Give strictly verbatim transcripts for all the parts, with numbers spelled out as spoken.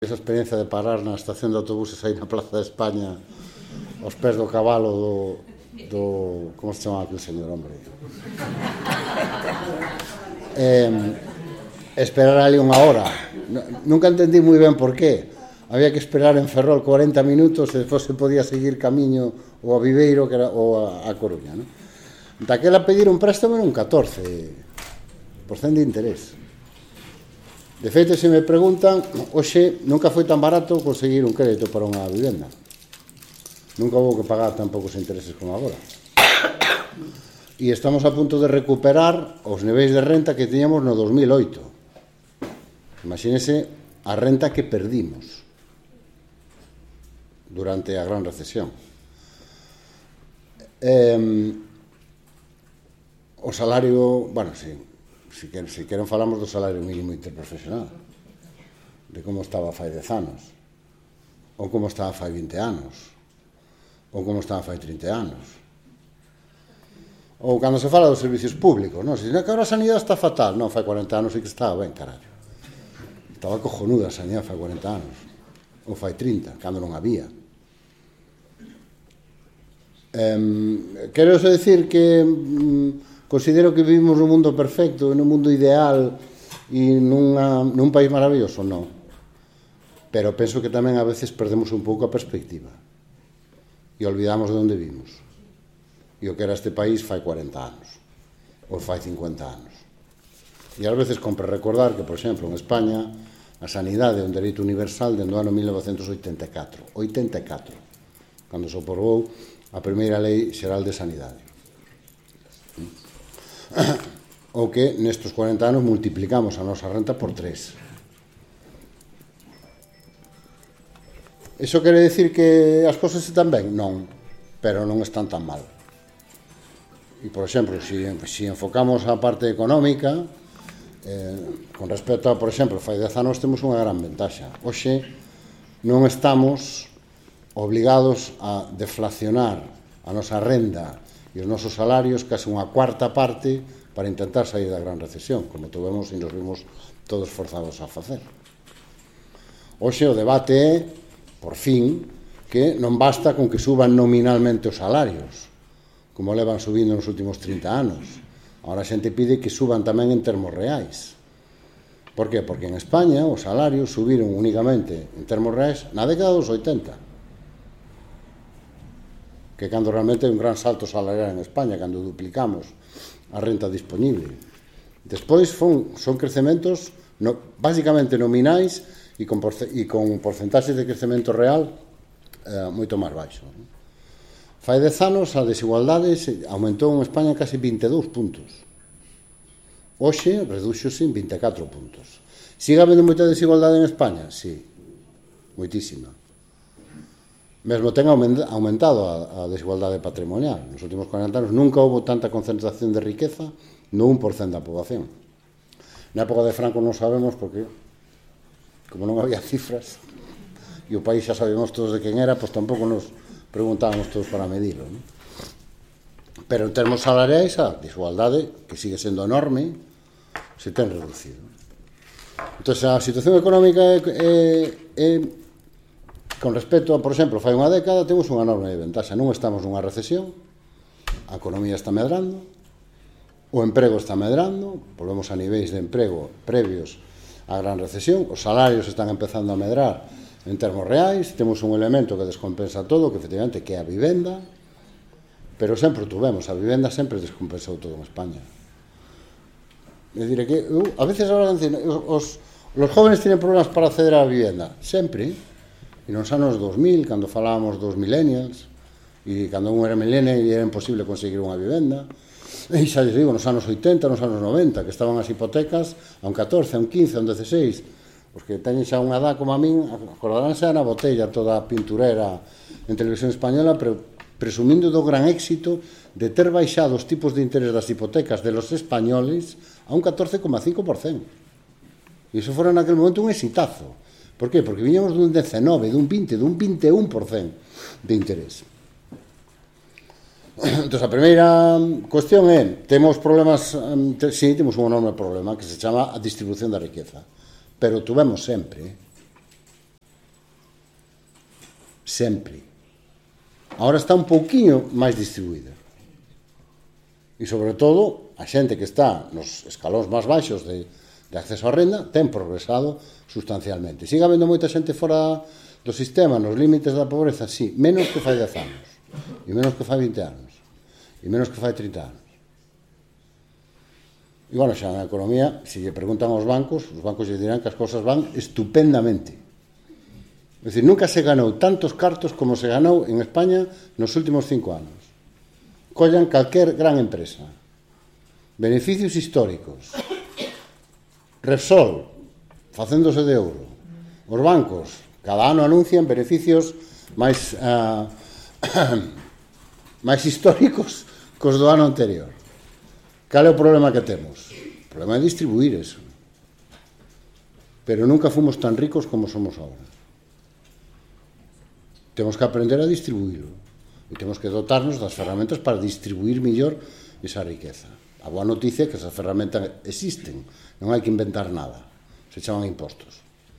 Esa experiencia de parar na estación de autobuses aí na Plaza de España aos pés do cabalo do, do como se chama aquel señor, hombre? Eh, esperar ali unha hora. Nunca entendí moi ben por qué. Había que esperar en Ferrol cuarenta minutos e despois se podía seguir camiño ou a Viveiro que era, ou a, a Coruña, non? Daquela pediron préstamo un catorce por cento de interés. De feito, se me preguntan, hoxe nunca foi tan barato conseguir un crédito para unha vivenda. Nunca houve que pagar tan poucos intereses como agora. E estamos a punto de recuperar os niveis de renta que tiñamos no dos mil oito. Imagínese a renta que perdimos durante a gran recesión. Eh, o salario, bueno, sí, Si queren, si queren falamos do salario mínimo interprofesional, de como estaba fai dez anos, ou como estaba fai vinte anos, ou como estaba fai trinta anos. Ou cando se fala dos servicios públicos, non? Se dice que agora a sanidade está fatal, non, fai cuarenta anos e que estaba ben, carallo. Estaba cojonuda a sanidade fai cuarenta anos, ou fai trinta, cando non había. Eh, quero só dicir que... Mm, considero que vivimos nun mundo perfecto, nun mundo ideal e nunha, nun país maravilloso, non. Pero penso que tamén a veces perdemos un pouco a perspectiva e olvidamos de onde vimos e o que era este país fai cuarenta anos ou fai cincuenta anos. E ás veces compre recordar que, por exemplo, en España a sanidade é un dereito universal dende o ano mil novecentos oitenta e catro, oitenta e catro, cando se aprobou a primeira lei xeral de sanidade. Ou que nestes cuarenta anos multiplicamos a nosa renta por tres. Iso quere dicir que as cousas están ben? Non, pero non están tan mal. E, por exemplo, se si, si enfocamos a parte económica, eh, con respecto a, por exemplo, fai dez anos temos unha gran ventaxa. Hoxe non estamos obligados a deflacionar a nosa renda e os nosos salarios case unha cuarta parte para intentar sair da gran recesión, como tuvemos e nos vimos todos forzados a facer. Hoxe o debate é, por fin, que non basta con que suban nominalmente os salarios, como levan subindo nos últimos trinta anos. Agora a xente pide que suban tamén en termos reais. Por que? Porque en España os salarios subiron únicamente en termos reais na década dos oitenta. Que cando realmente é un gran salto salarial en España, cando duplicamos a renta disponible. Despois son, son crecementos no, basicamente nominais e con, e con porcentaxes de crecemento real eh, moito máis baixo. Fai dez anos a desigualdade aumentou en España casi vinte e dous puntos. Hoxe reduxose en vinte e catro puntos. Siga habendo moita desigualdade en España? Sí, moitísima. Mesmo ten aumentado a, a desigualdade patrimonial. Nos últimos cuarenta anos nunca houve tanta concentración de riqueza no un por cento da poboación. Na época de Franco non sabemos porque, como non había cifras e o país xa sabíamos todos de quen era, pois tampouco nos preguntábamos todos para medirlo, non? Pero en termos salariais a desigualdade, que sigue sendo enorme, se ten reducido. Entón, a situación económica é, é, é con respecto a, por exemplo, fai unha década temos unha enorme ventaxa. Non estamos nunha recesión, a economía está medrando, o emprego está medrando, volvemos a niveis de emprego previos á gran recesión, os salarios están empezando a medrar en termos reais, temos un elemento que descompensa todo, que efectivamente que é a vivenda, pero sempre tuvemos, a vivenda sempre descompensou todo en España. Me diré que, uh, a veces ahora dicen, os, os jóvenes tienen problemas para acceder á vivenda, sempre. E nos anos dos mil, cando falábamos dos millennials, e cando un era millennial era imposible conseguir unha vivenda, e xa les digo, nos anos oitenta, nos anos noventa, que estaban as hipotecas a un catorce, a un quince, a un dezasseis, os que teñen xa unha edad como a min, acordaránse na botella toda a pinturera en televisión española, pero presumindo do gran éxito de ter baixado os tipos de interés das hipotecas de los españoles a un catorce coma cinco por cento. E iso fora naquele momento un exitazo. Por qué? Porque viñamos dun dezenove, dun vinte, dun vinte e un por cento de interés. Entón, a primeira cuestión é, temos problemas, te, sí, temos un enorme problema que se chama a distribución da riqueza, pero tuvemos sempre, sempre. Ahora está un pouquiño máis distribuída. E, sobre todo, a xente que está nos escalóns máis baixos de, de acceso á renda ten progresado sustancialmente. Sigue habendo moita xente fora do sistema, nos límites da pobreza, sí, menos que fai dez anos, e menos que fai vinte anos, e menos que fai trinta anos. E, bueno, xa na economía, se lle preguntan aos bancos, os bancos lle dirán que as cousas van estupendamente. É dicir, nunca se ganou tantos cartos como se ganou en España nos últimos cinco anos. Collan calquer gran empresa. Beneficios históricos. Repsol, facéndose de ouro. Os bancos, cada ano anuncian beneficios máis uh, máis históricos cos do ano anterior. Cal é o problema que temos? O problema é distribuir eso. Pero nunca fomos tan ricos como somos agora. Temos que aprender a distribuílo. E temos que dotarnos das ferramentas para distribuir mellor esa riqueza. A boa noticia é que esas ferramentas existen. Non hai que inventar nada. Se chaman impostos.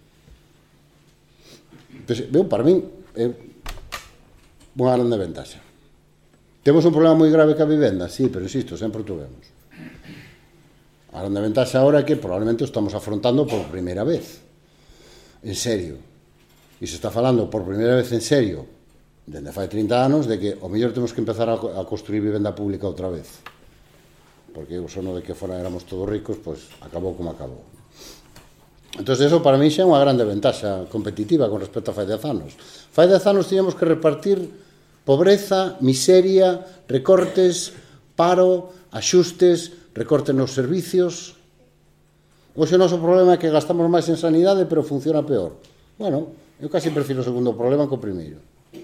Entón, eu, para min, é unha grande ventaxa. Temos un problema moi grave ca vivenda? Sí, pero insisto, sempre o tuvemos. A grande ventaxa agora é que probablemente o estamos afrontando por primeira vez. En serio. E se está falando por primeira vez en serio, dende fai trinta anos, de que o mellor temos que empezar a, a construir vivenda pública outra vez. Porque o sono de que fora éramos todos ricos, pois acabou como acabou. Entón, eso para mí xa é unha grande ventaxa competitiva con respecto a fai dez anos. Fai dez anos tiñamos que repartir pobreza, miseria, recortes, paro, axustes, recortes nos servicios. Hoxe o noso problema é que gastamos máis en sanidade, pero funciona peor. Bueno, eu casi prefiro o segundo problema que o primeiro.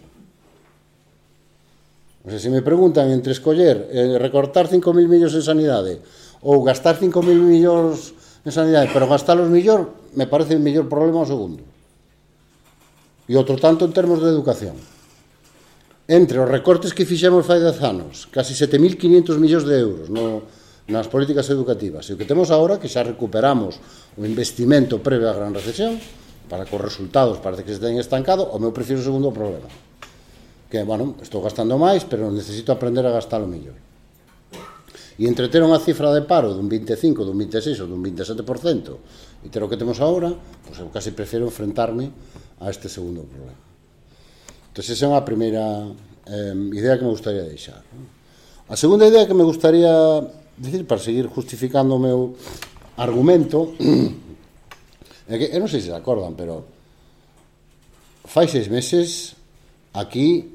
O sea, se me preguntan entre escoller eh, recortar cinco mil millóns en sanidade ou gastar cinco mil millóns en sanidade, pero gastalos millor, me parece o mellor problema o segundo. E outro tanto en termos de educación. Entre os recortes que fixemos fai dez anos, casi sete mil quinientos millóns de euros no, nas políticas educativas, e o que temos agora, que xa recuperamos o investimento previo á gran recesión, para que os resultados parece que se teñen estancado, o meu prefiro o segundo problema. Que, bueno, estou gastando máis, pero necesito aprender a gastalo mellor. E entre ter unha cifra de paro dun veinticinco, dun veintiséis ou dun veintisiete por cento e ter o que temos agora, pois eu casi prefiro enfrentarme a este segundo problema. Entón, esa é unha primeira eh, idea que me gustaría deixar. A segunda idea que me gustaría decir, para seguir justificando o meu argumento, é que, eu non sei se se acordan, pero fai seis meses aquí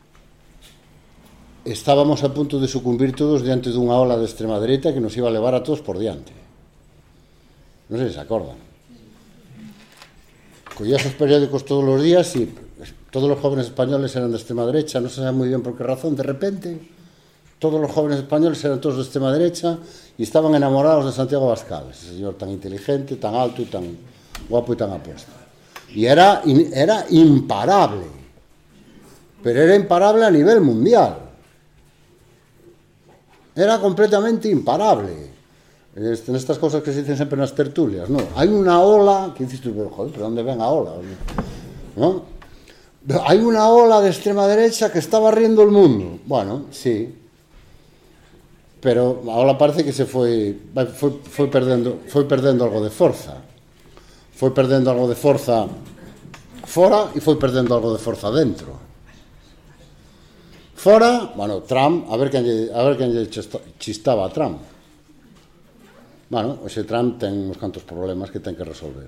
estábamos a punto de sucumbir todos diante dunha ola de extrema dereita que nos iba a levar a todos por diante. Non sei se se acordan. Collías os periódicos todos os días e todos os jóvenes españoles eran de extrema derecha, non se sabe moi bien por que razón, de repente todos os jóvenes españoles eran todos de extrema derecha e estaban enamorados de Santiago Abascal, ese señor tan inteligente, tan alto e tan guapo e tan apuesto. E era, era imparable, pero era imparable a nivel mundial. Era completamente imparable. En estas cosas que se dicen sempre nas tertulias, ¿no? Hai unha ola, que dices tú, pero, joder, pero onde ven a ola? ¿No? Hai unha ola de extrema derecha que está barriendo el mundo. Bueno, sí. Pero a ola parece que se foi, foi, foi, perdendo, foi perdendo algo de forza. Foi perdendo algo de forza fora e foi perdendo algo de forza dentro. Fora, bueno, Trump, a ver quen lle, a ver quen lle chistaba a Trump. Bueno, ese Trump ten uns cantos problemas que ten que resolver.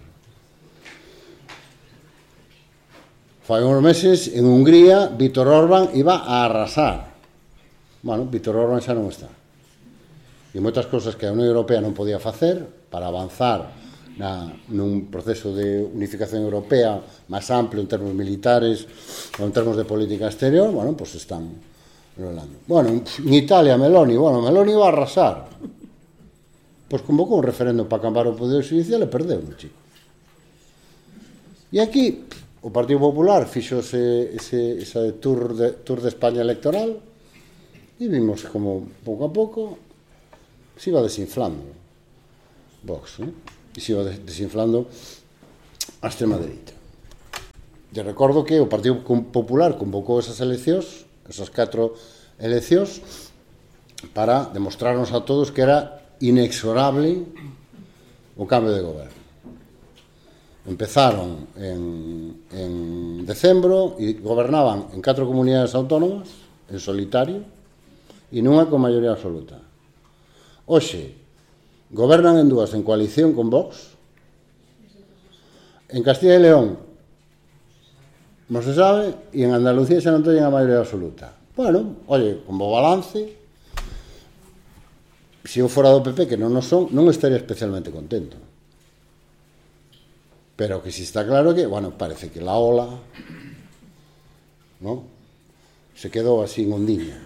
Fai uns meses, en Hungría, Vítor Orbán iba a arrasar. Bueno, Vítor Orbán xa non está. E moitas cousas que a Unión Europea non podía facer para avanzar na, nun proceso de unificación europea máis amplio en termos militares ou en termos de política exterior, bueno, pois pues están rolando. Bueno, en Italia, Meloni, bueno, Meloni iba a arrasar. Pois pues convocou un referendo para cambiar o poder xudicial e perdeu, no chico. E aquí, o Partido Popular fixo ese, ese, ese tour, de, tour de España electoral e vimos como, pouco a pouco, se iba desinflando Vox, ¿no? E se iba desinflando a extrema dereita. Yo recordo que o Partido Popular convocou esas eleccións, esas catro eleccións, para demostrarnos a todos que era inexorable o cambio de goberno. Empezaron en, en decembro e gobernaban en catro comunidades autónomas, en solitario, e nunha con maioría absoluta. Hoxe, gobernan en dúas en coalición con Vox. En Castilla e León non se sabe, e en Andalucía xa non teñen a maioría absoluta. Bueno, oye, con bo balance, se eu fora do P P, que non nos son, non estaría especialmente contento. Pero que si está claro que, bueno, parece que la ola, ¿no?, se quedou así en ondiña.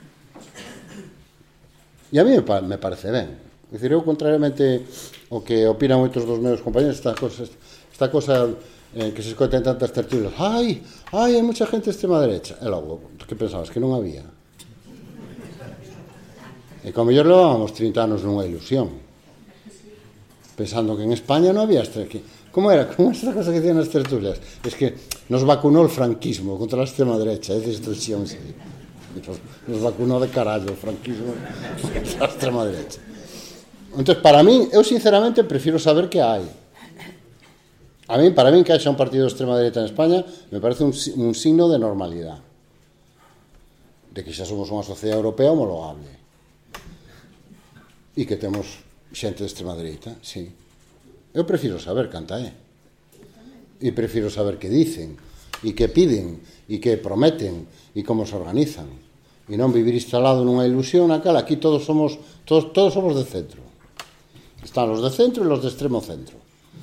E a mí me, me parece ben. É dicir, eu, contrariamente o que opinan moitos dos meus compañeros, esta cosa, esta cosa eh, que se escoita en tantas tertulias, ai, ai, hai mucha gente de extrema derecha. E logo, que pensabas? Que non había. E como mellor levábamos trinta anos nunha ilusión, pensando que en España non había extrema. Como era? Como esta cosa que tienen as tertulias? Es que nos vacunó el franquismo contra la extrema derecha, esa expresión, sí. Nos, nos vacunó de carallo o franquismo contra a extrema derecha. Entón, para mí, eu sinceramente prefiro saber que hai. A mí, para mí, que haxa un partido de extrema derecha en España me parece un, un signo de normalidade, de que xa somos unha sociedade europea homologable e que temos xente de extrema derecha, sí. Eu prefiro saber canta é. E prefiro saber que dicen, e que piden, e que prometen, e como se organizan. E non vivir instalado nunha ilusión na cal aquí todos somos todos, todos somos de centro. Están los de centro e los de extremo centro.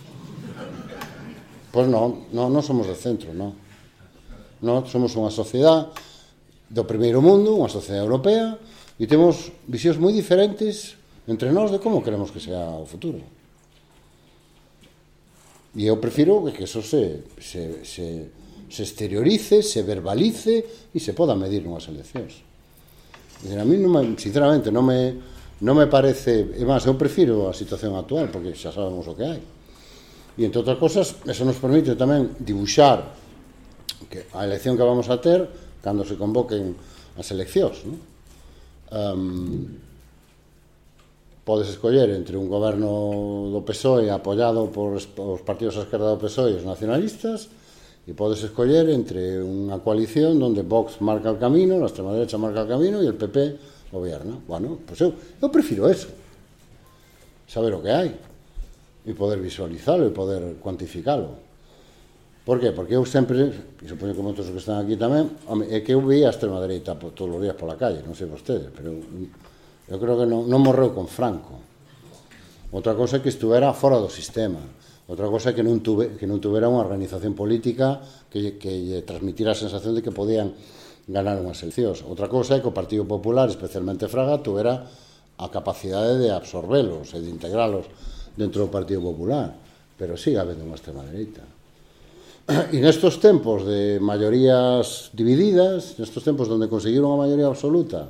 Pois non, non, non somos de centro, non. Non, somos unha sociedade do primeiro mundo, unha sociedade europea, e temos visións moi diferentes entre nós de como queremos que sea o futuro. E eu prefiro que eso se, se, se, se exteriorice, se verbalice e se poda medir unhas eleccións. A mí, non me, sinceramente, non me, non me parece... E máis, eu prefiro a situación actual, porque xa sabemos o que hai. E, entre outras cosas, eso nos permite tamén dibuixar que a elección que vamos a ter cando se convoquen as eleccións, non? Um, podes escoller entre un goberno do P S O E apoiado por os partidos a esquerda do P S O E e os nacionalistas, e podes escoller entre unha coalición onde Vox marca el camino, la extrema derecha marca el camino e el P P gobierna. Bueno, pues eu, eu prefiro eso, saber o que hai e poder visualizalo e poder cuantificalo. Por qué? Porque eu sempre, e supoño que moitos que están aquí tamén, é que eu veía a extrema derecha todos os días pola calle, non sei vostedes, pero eu creo que non, non morreu con Franco. Outra cosa é que estuvera fora do sistema. Outra cosa é que non, tuve, que non tuvera unha organización política que, que lle transmitira a sensación de que podían ganar unhas eleccións. Outra cosa é que o Partido Popular, especialmente Fraga, tuvera a capacidade de absorbelos e de integralos dentro do Partido Popular. Pero siga habendo unha extrema dereita. E nestos tempos de maiorías divididas, nestos tempos onde conseguiron a maioría absoluta,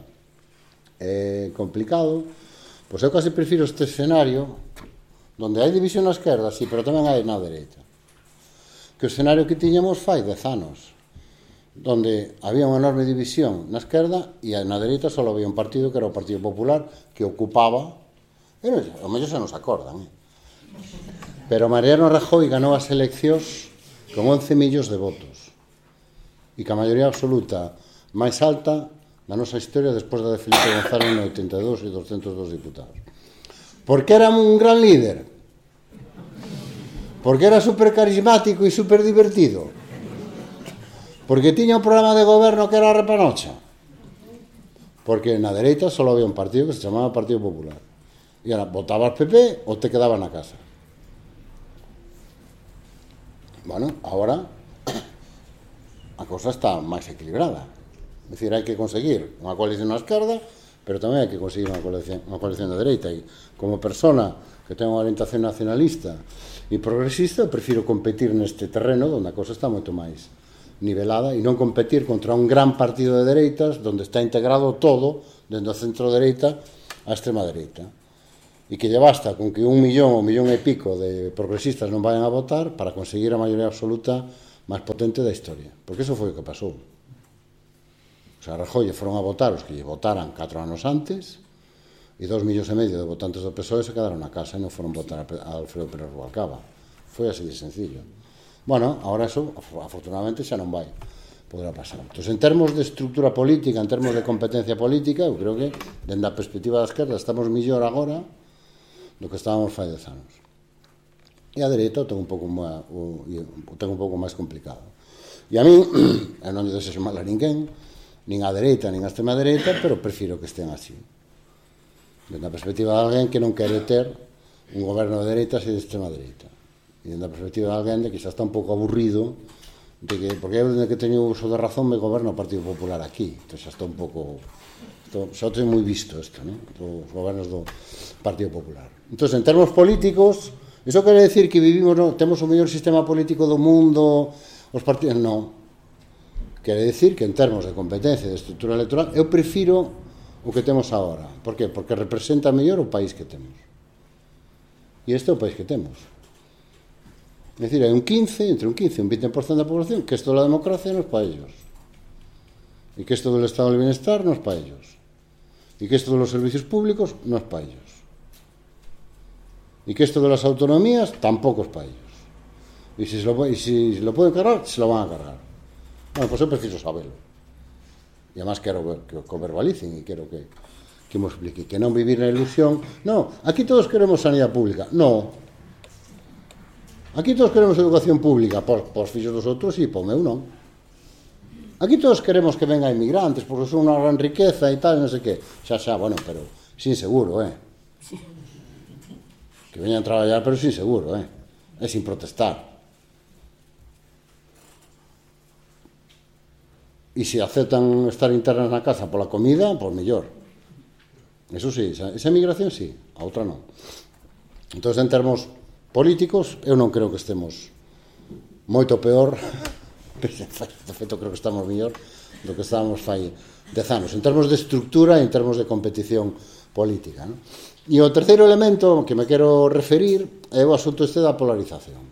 é complicado, pois eu casi prefiro este escenario donde hai división na esquerda, sí, pero tamén hai na dereita, que o escenario que tiñamos fai dez anos, donde había unha enorme división na esquerda e na dereita só había un partido que era o Partido Popular que ocupaba, e non, o mellor se nos acordan, eh? Pero Mariano Rajoy ganou as eleccións con once millóns de votos e que a maioría absoluta máis alta na nosa historia despois da de Felipe González no oitenta e dous e doscientos dos diputados. Por que era un gran líder? Porque era super carismático e super divertido? Porque tiña un programa de goberno que era a repanocha? Porque na dereita só había un partido que se chamaba Partido Popular. E era, votabas P P ou te quedabas na casa. Bueno, agora a cosa está máis equilibrada. É dicir, hai que conseguir unha coalición na esquerda, pero tamén hai que conseguir unha coalición, unha coalición na dereita. E como persona que ten unha orientación nacionalista e progresista, prefiro competir neste terreno onde a cosa está moito máis nivelada e non competir contra un gran partido de dereitas onde está integrado todo, dentro do centro-dereita a extrema-dereita. E que lle basta con que un millón ou millón e pico de progresistas non vayan a votar para conseguir a maioría absoluta máis potente da historia, porque eso foi o que pasou. O sea, a Rajoy foron a votar os que lle votaran catro anos antes, e dos millóns e medio de votantes do P S O E se quedaron na casa e non foron votar a Alfredo Pérez Rubalcaba. Foi así de sencillo. Bueno, agora eso, afortunadamente, xa non vai poder pasar. Entón, en termos de estructura política, en termos de competencia política, eu creo que, dende a perspectiva da esquerda, estamos millor agora do que estábamos fai dez anos. E a dereita o tengo un pouco máis, o, o tengo un pouco máis complicado. E a mí, eu non lle desexo mal a ninguén, nin a dereita, nin a extrema dereita, pero prefiro que estén así. Dende a perspectiva de alguén que non quere ter un goberno de dereitas e de extrema dereita. E dende a perspectiva de alguén de que xa está un pouco aburrido, de que, porque eu dende que teño uso de razón me goberno o Partido Popular aquí. Entón xa está un pouco... Esto, xa teño moi visto isto, ¿no? Os gobernos do Partido Popular. Entón, en termos políticos, iso quere decir que vivimos, no, temos o mellor sistema político do mundo, os partidos... Non. Quere decir que en termos de competencia e de estrutura electoral, eu prefiro o que temos agora. Por que? Porque representa mellor o país que temos. E este é o país que temos. É dicir, hai un quince, entre un quince e un veinte por cento da población que isto da democracia non é para ellos. E que isto do estado del bienestar non é para ellos. E que isto dos servicios públicos non é para ellos. E que isto de las autonomías tampouco é para ellos. E se lo, e si lo pueden cargar, se lo van a cargar. Bueno, pois pues eu preciso saberlo. E además quero que o verbalicen e quero que, que me explique. Que non vivir na ilusión. No, aquí todos queremos sanidade pública. No. Aquí todos queremos educación pública. Por, por fillos dos outros e por meu non. Aquí todos queremos que vengan inmigrantes porque son unha gran riqueza e tal, non sei que. Xa, xa, bueno, pero sin seguro, eh. Que veñan a traballar, pero sin seguro, eh. E sin protestar. E se aceptan estar internas na casa pola comida, pois mellor. Eso sí, esa, esa migración sí, a outra non. Entón, en termos políticos, eu non creo que estemos moito peor, de feito creo que estamos mellor do que estábamos fai dez anos, en termos de estructura e en termos de competición política, non? E o terceiro elemento que me quero referir é o asunto este da polarización.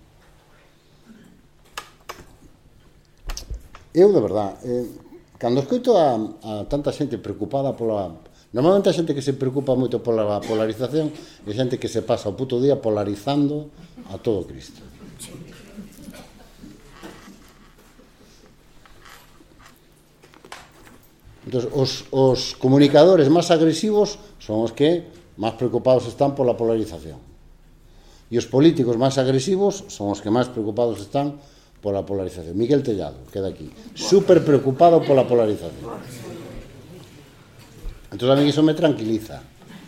Eu, de verdad, eh, cando escoito a, a tanta xente preocupada pola... Normalmente a xente que se preocupa moito pola polarización é xente que se pasa o puto día polarizando a todo Cristo. Entón, os, os comunicadores máis agresivos son os que máis preocupados están pola polarización. E os políticos máis agresivos son os que máis preocupados están pola polarización. Miguel Tellado, queda aquí, super preocupado pola polarización. Entón a mí iso me tranquiliza.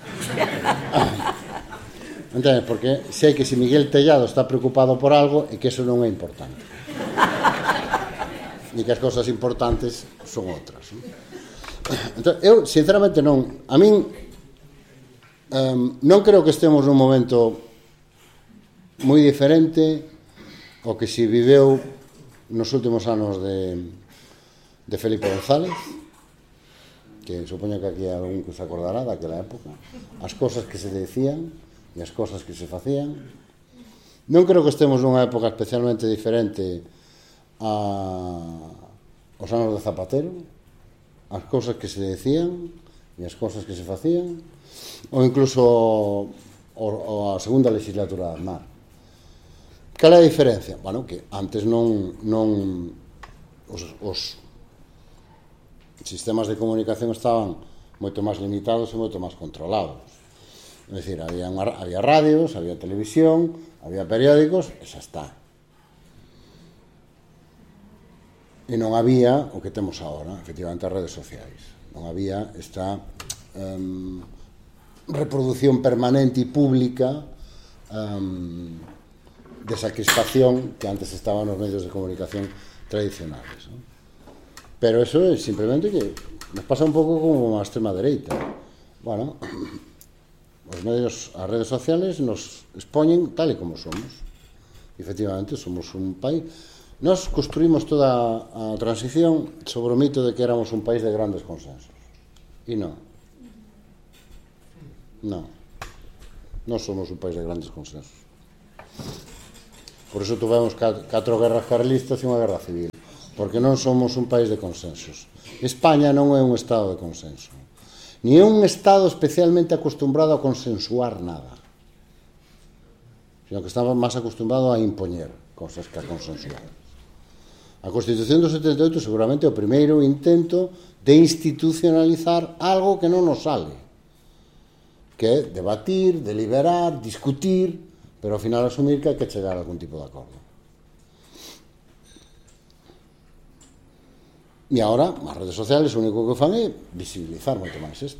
Entendes? Porque sei que se Miguel Tellado está preocupado por algo é que eso non é importante. E que as cousas importantes son outras. Entón, eu, sinceramente, non... A min um, non creo que estemos nun momento moi diferente o que se viveu nos últimos anos de, de Felipe González, que supoño que aquí algún que se acordará daquela época, as cosas que se decían e as cosas que se facían. Non creo que estemos nunha época especialmente diferente a os anos de Zapatero, as cousas que se decían e as cousas que se facían, ou incluso o, o a segunda legislatura de Aznar. Cal é a diferencia? Bueno, que antes non, non os, os sistemas de comunicación estaban moito máis limitados e moito máis controlados. É dicir, había, unha, había radios, había televisión, había periódicos, e xa está. E non había o que temos agora, efectivamente, as redes sociais. Non había esta um, reproducción permanente e pública um, desa crispación que antes estaba nos medios de comunicación tradicionales, ¿no? Pero eso é simplemente que nos pasa un pouco como a extrema dereita. Bueno, os medios, as redes sociales nos expoñen tal e como somos. Efectivamente, somos un país... Nos construímos toda a transición sobre o mito de que éramos un país de grandes consensos. E non. Non. Non somos un país de grandes consensos. Por iso tuvemos catro guerras carlistas e unha guerra civil, porque non somos un país de consensos. España non é un estado de consenso, ni é un estado especialmente acostumbrado a consensuar nada, sino que está máis acostumbrado a impoñer cosas que a consensuar. A Constitución do setenta e oito seguramente é o primeiro intento de institucionalizar algo que non nos sale, que é debatir, deliberar, discutir, pero ao final asumir que hai que chegar a algún tipo de acordo. E agora, as redes sociales o único que fan é visibilizar moito máis isto.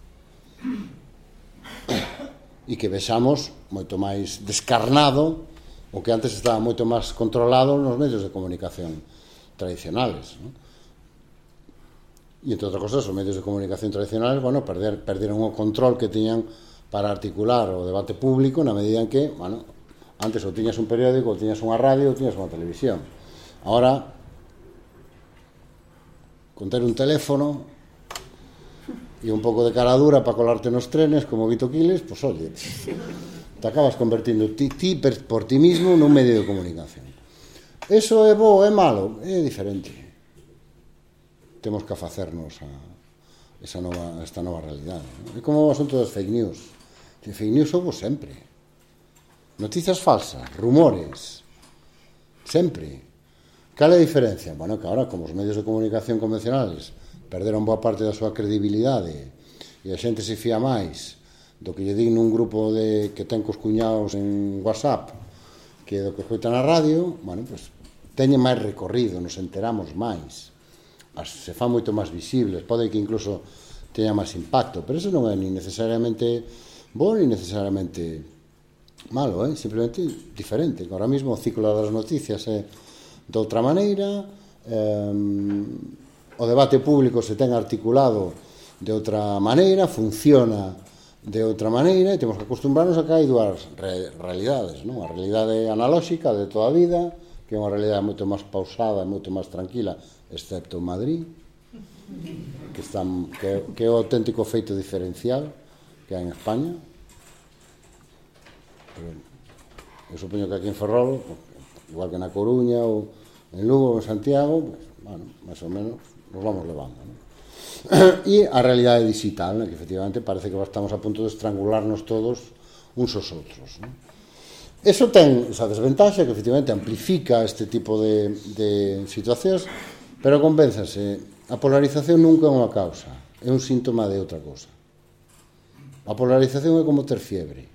E que vexamos moito máis descarnado o que antes estaba moito máis controlado nos medios de comunicación tradicionales, ¿no? E, entre outras cosas, os medios de comunicación tradicionales, bueno, perder, perderon o control que tiñan para articular o debate público na medida en que, bueno, antes ou tiñas un periódico, ou tiñas unha radio, ou tiñas unha televisión. Ahora, con ter un teléfono e un pouco de cara dura para colarte nos trenes, como Vito Quiles, pois, oye, te acabas convertindo ti, ti por ti mismo nun medio de comunicación. Eso é bo, é malo? É diferente. Temos que afacernos a esa nova, esta nova realidade, ¿no? É como o asunto das fake news. Que fake news houve sempre. Noticias falsas, rumores, sempre. Cal é a diferencia? Bueno, que agora, como os medios de comunicación convencionales perderon boa parte da súa credibilidade e a xente se fía máis do que lle din nun grupo de que ten cos cuñados en WhatsApp que do que escoita na radio, bueno, pues, teñen máis recorrido, nos enteramos máis, as, se fan moito máis visibles, pode que incluso teña máis impacto, pero eso non é ni necesariamente bo ni necesariamente malo, eh? Simplemente diferente. Ahora mismo o ciclo das noticias é de outra maneira, eh, o debate público se ten articulado de outra maneira, funciona de outra maneira, e temos que acostumbrarnos a que hai dúas re realidades, non? A realidade analóxica de toda a vida, que é unha realidade moito máis pausada, moito máis tranquila, excepto en Madrid, que, están, que, que é o auténtico feito diferencial que hai en España. Pero eu supoño que aquí en Ferrol, igual que na Coruña ou en Lugo ou en Santiago, pues, bueno, máis ou menos nos vamos levando, ¿no? E a realidade digital, ¿no? Que efectivamente parece que estamos a punto de estrangularnos todos uns aos outros, ¿no? Eso ten esa desventaxa que efectivamente amplifica este tipo de, de situacións, pero convénzase, a polarización nunca é unha causa, é un síntoma de outra cosa. A polarización é como ter fiebre.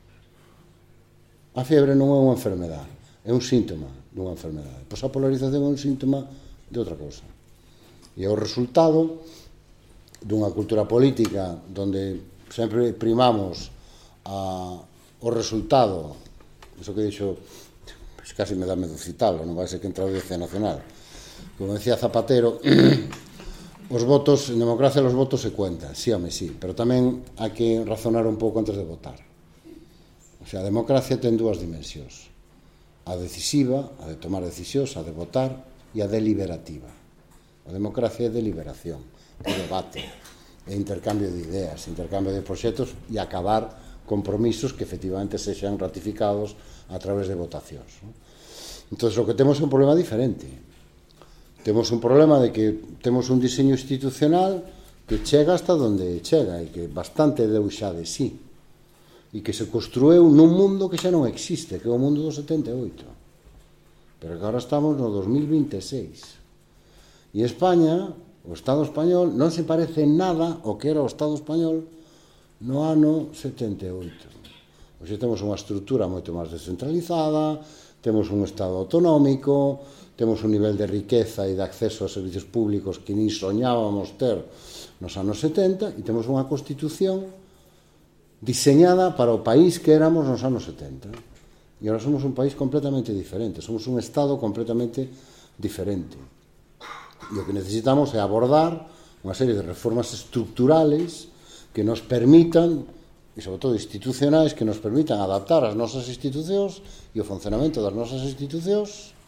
A fiebre non é unha enfermedade, é un síntoma dunha enfermedade. Pois a polarización é un síntoma de outra cosa. E é o resultado dunha cultura política onde sempre primamos a, o resultado, iso que dixo, pues casi me dá medo citarlo, non vai ser que entra a Audiencia Nacional. Como decía Zapatero, os votos, en democracia os votos se cuentan, sí, home, sí, pero tamén hai que razonar un pouco antes de votar. O sea, a democracia ten dúas dimensións. A decisiva, a de tomar decisións, a de votar, e a deliberativa. A democracia é deliberación, é debate, é intercambio de ideas, intercambio de proxectos e acabar compromisos que efectivamente sexan ratificados a través de votacións, ¿no? Entón, o que temos é un problema diferente. Temos un problema de que temos un diseño institucional que chega hasta onde chega e que bastante deu xa de sí, e que se construeu nun mundo que xa non existe, que é o mundo do setenta e oito, pero que agora estamos no dos mil vinte e seis, e España, o Estado español, non se parece en nada ao que era o Estado español no ano setenta e oito. Hoxe temos unha estrutura moito máis descentralizada, temos un Estado autonómico, temos un nivel de riqueza e de acceso a servicios públicos que nin soñábamos ter nos anos setenta, e temos unha Constitución diseñada para o país que éramos nos anos setenta. E agora somos un país completamente diferente, somos un Estado completamente diferente. E o que necesitamos é abordar unha serie de reformas estructurales que nos permitan, e sobre todo institucionais, que nos permitan adaptar as nosas institucións e o funcionamento das nosas institucións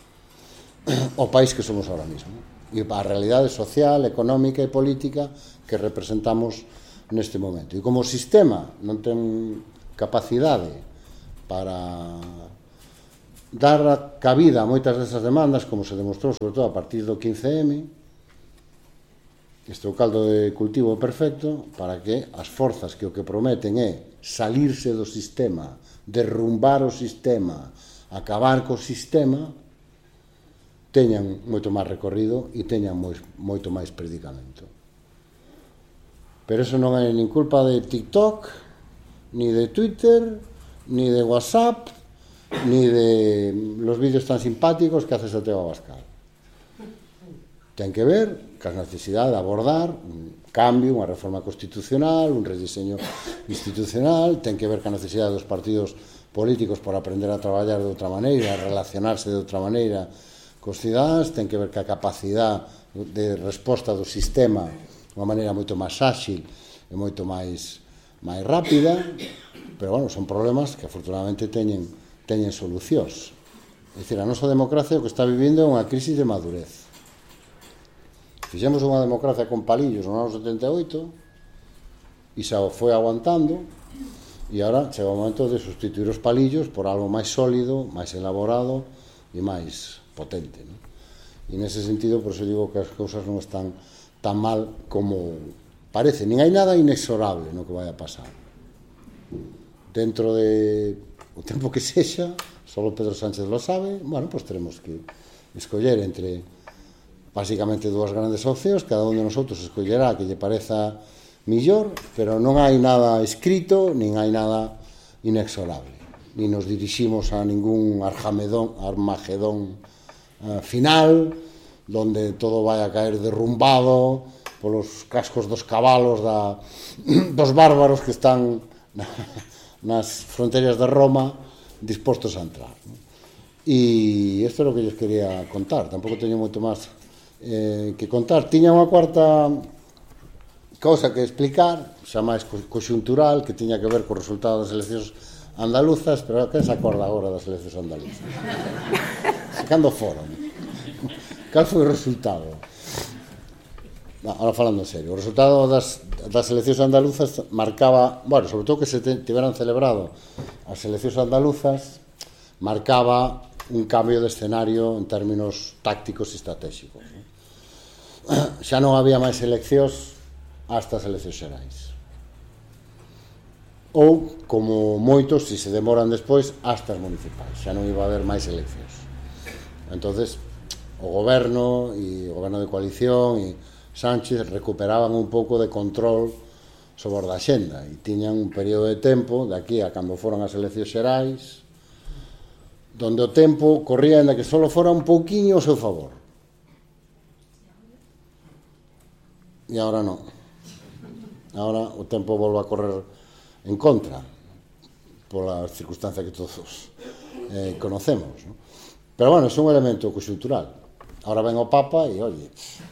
ao país que somos ahora mismo, e a realidade social, económica e política que representamos neste momento. E como o sistema non ten capacidade para dar cabida a moitas desas demandas, como se demostrou sobre todo a partir do quince eme. Este é o caldo de cultivo perfecto para que as forzas que o que prometen é salirse do sistema, derrumbar o sistema, acabar co sistema, teñan moito máis recorrido e teñan moito máis predicamento. Pero eso non é nin culpa de TikTok, ni de Twitter, ni de WhatsApp, ni de los vídeos tan simpáticos que hace Santiago Abascal. Ten que ver ca necesidade de abordar un cambio, unha reforma constitucional, un rediseño institucional, ten que ver ca necesidade dos partidos políticos por aprender a traballar de outra maneira, a relacionarse de outra maneira cos cidadáns, ten que ver ca capacidade de resposta do sistema unha maneira moito máis áxil e moito máis máis rápida, pero, bueno, son problemas que afortunadamente teñen, teñen solucións. É dicir, a nosa democracia o que está vivindo é unha crisis de madurez. Fixemos unha democracia con palillos no ano setenta e oito e xa o foi aguantando e agora chega o momento de sustituir os palillos por algo máis sólido, máis elaborado e máis potente, non? E nese sentido, por eso digo que as cousas non están tan mal como parece, nin hai nada inexorable no que vai a pasar. Dentro de o tempo que sexa, solo Pedro Sánchez lo sabe, bueno, pues teremos que escoller entre básicamente dúas grandes opcións, cada un de nosotros escollerá que lle pareza millor, pero non hai nada escrito, nin hai nada inexorable. Ni nos diriximos a ningún armagedón, armagedón uh, final, donde todo vai a caer derrumbado polos cascos dos cabalos da, dos bárbaros que están na, nas fronteras de Roma dispostos a entrar, ¿no? E isto é o que lles quería contar, tampouco teño moito máis eh, que contar. Tiña unha cuarta cousa que explicar, xa máis conxuntural, que tiña que ver co resultado das eleccións andaluzas, pero quen se acorda agora das eleccións andaluzas? Cando foron? Cal foi o resultado? Ahora falando en serio, o resultado das, das eleccións andaluzas marcaba, bueno, sobre todo que se tiveran celebrado as eleccións andaluzas, marcaba un cambio de escenario en términos tácticos e estratégicos, ¿no? Xa non había máis eleccións hasta as eleccións xerais. Ou, como moitos, se se demoran despois, hasta as municipais. Xa non iba a haber máis eleccións. Entonces, o goberno e o goberno de coalición e Sánchez recuperaban un pouco de control sobre a xenda e tiñan un período de tempo de aquí a cando foran as eleccións xerais donde o tempo corría en que só fora un pouquiño ao seu favor e agora non, agora o tempo volve a correr en contra pola circunstancia que todos eh, conocemos, ¿no? Pero bueno, é un elemento conxuntural. Ahora ven o Papa e, oye,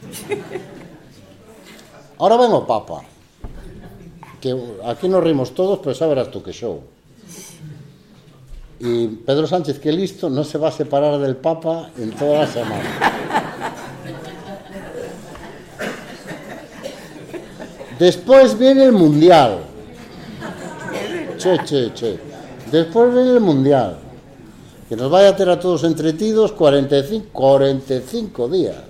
ahora ven o Papa, que aquí nos rimos todos, pero xa verás tú que show. Y Pedro Sánchez, que listo, no se va a separar del Papa en toda la semana. Después viene el Mundial. Che, che, che. Después viene el Mundial. Que nos vaya a ter a todos entretidos cuarenta y cinco días.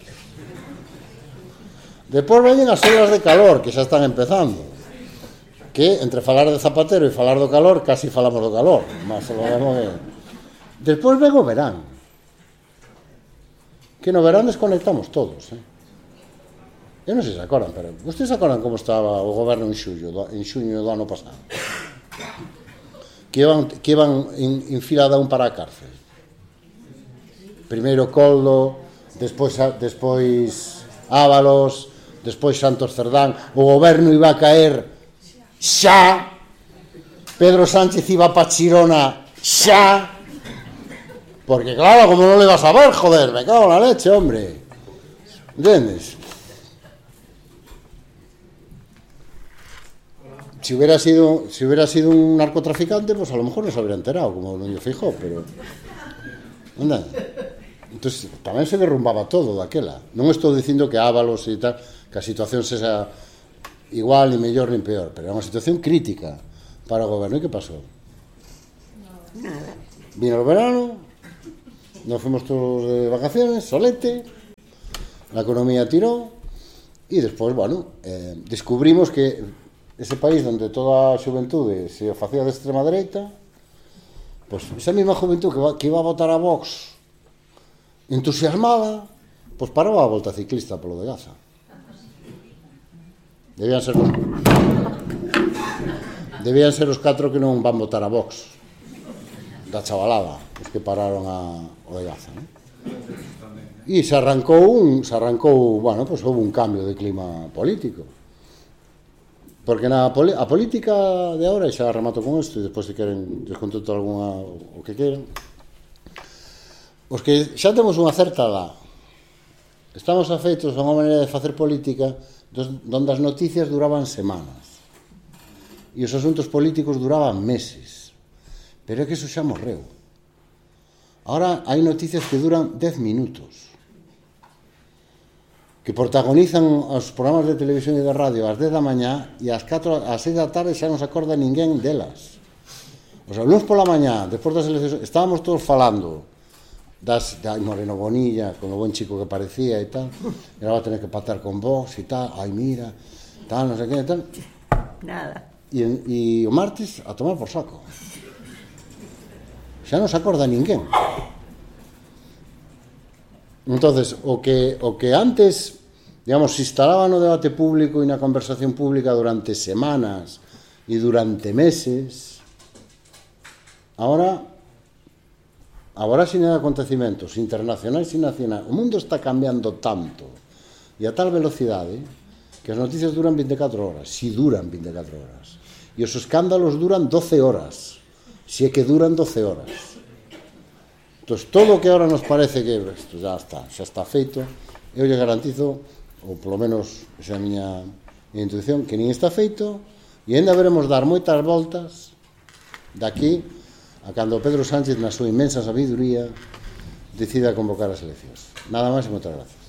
Despois veñen as olas de calor, que xa están empezando, que entre falar de Zapatero e falar do calor, casi falamos do calor, mas lo vemos que... Despois ven o verán, que no verán desconectamos todos, eh? Eu non sei se acordan, pero vostedes se acordan como estaba o goberno en xullo, en xuño do ano pasado? Que iban, que iban en, en fila da un para a cárcel. Primeiro Coldo, despois, despois Ábalos, despois Santos Cerdán, o goberno iba a caer xa, Pedro Sánchez iba pa Chirona xa, porque claro, como non le vas a ver, joder, me cago en la leche, hombre, ¿entiendes? Si hubiera sido si hubiera sido un narcotraficante, pues a lo mejor no se habría enterado, como Núñez Feijóo, pero anda. Entonces, tamén se derrumbaba todo daquela. Non estou dicindo que Ábalos e tal, que a situación sexa igual, ni mellor, ni peor, pero era unha situación crítica para o goberno. E que pasou? Nada. Vino o verano, nos fuimos todos de vacaciones, solete, la economía tiró, y despois, bueno, eh, descubrimos que ese país donde toda a xuventude se facía de extrema dereita, pois esa mesma juventude que, va, que iba a votar a Vox entusiasmada, pois paraba a volta ciclista polo de Gaza. Debían ser os debían ser os catro que non van votar a Vox da chavalada, os que pararon a, o de Gaza, non? E se arrancou un, se arrancou, bueno, pois houve un cambio de clima político. Porque na a política de agora, e xa remato con isto, e despois se queren desconto alguna o que queran, os que xa temos unha certa edad, estamos afeitos a unha maneira de facer política donde as noticias duraban semanas e os asuntos políticos duraban meses, pero é que iso xa morreu. Ahora hai noticias que duran dez minutos, que protagonizan os programas de televisión e de radio ás dez da mañá e ás catro, ás seis da tarde xa non se acorda ninguén delas. O sea, luns pola mañá, despois das eleccións, estábamos todos falando das, de Moreno Bonilla, con o buen chico que parecía e tal, e ahora va a tener que pactar con Vox e tal, ai mira, tal, non sei que e tal. Nada. E, e o martes a tomar por saco. Xa non se acorda ninguén. Entonces, o que, o que antes, digamos, se instalaba no debate público e na conversación pública durante semanas e durante meses, ahora, agora sin acontecimentos internacionais e nacionais, o mundo está cambiando tanto e a tal velocidade que as noticias duran veinticuatro horas, si duran veinticuatro horas, e os escándalos duran doce horas, si é que duran doce horas. Entón, todo o que ahora nos parece que isto já está, xa está feito, eu lle garantizo, ou polo menos esa é a miña, miña intuición, que nin está feito, e ainda veremos dar moitas voltas daqui a cando Pedro Sánchez, na súa inmensa sabiduría, decida convocar as eleccións. Nada máis e moitas gracias.